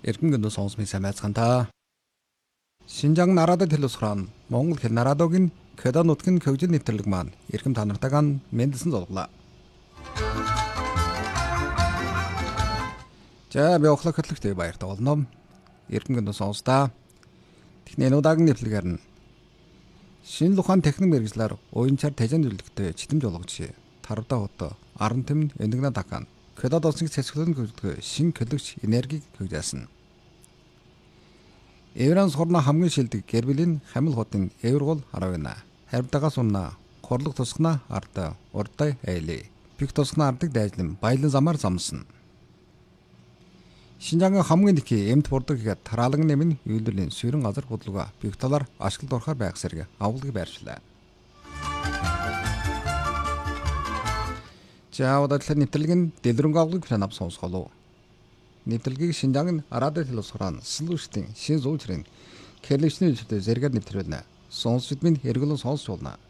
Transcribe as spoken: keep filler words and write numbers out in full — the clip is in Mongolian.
Эрхэм гүн сонсмын сайн байцгаана. Шинжаан нарадад хэлсгэрэн Монгол хэл нарадогийн Кеда нутгийн хөгжил нэвтрэлэг маань эрхэм та нартайгаа мэндэлсэн зурглаа. За би охлог хөтлөгтэй баяртай болно. Эрхэм гүн сонстаа. Техникийн удаагийн нэвтрэлгээр нь шинэ ухаан техник мэргэжлэр уянчаар тажин зөвлөгтэй читэмж болгож таравда хот аран тэм энэгнэ даган Кеда досныг цэцгэлэн хөгждөг шин көлөгч энергийг хөгжүүлсэн. Евран сурна хамгийн шилдэг гэрбилийн хамил хотын Евргол аравна. Харвдагаас унна хорлог тусгана ард урдтай айлээ. Пик тусгана ардаг дайжлан баялан замаар замсан. Шинжаан хамгийн их эмт бурдаг гэхэд тараалан нэмэн үйлдвэрлэлийн суурин газар бодлого пик талаар ашиглалт орохоор байх зэрэг авалгыг байршлаа. За удаадлын нэвтрэлгийн дэлгэрэнгүй авалгыг планап сонсголоо. Нэвтрэлгийг Шинжаан радио телевизээр слушдын шин зүүчрэн кэлэвчний үедээ зэрэгээр нэвтрүүлнэ. Сонсогчдын эргэлэн сонсч болно.